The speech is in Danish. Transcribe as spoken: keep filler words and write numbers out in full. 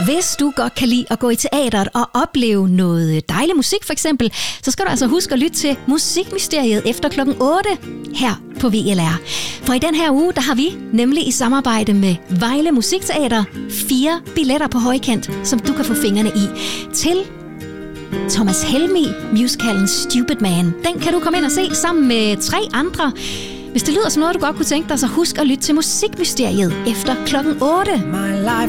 hvis du godt kan lide at gå i teateret og opleve noget dejlig musik for eksempel, så skal du altså huske at lytte til Musikmysteriet efter klokken otte her på V L R. For i den her uge, der har vi nemlig i samarbejde med Vejle Musikteater fire billetter på højkant, som du kan få fingrene i til Thomas Helmig musicalen Stupid Man. Den kan du komme ind og se sammen med tre andre. Hvis det lyder som noget, du godt kunne tænke dig, så husk at lytte til Musikmysteriet efter klokken otte. My life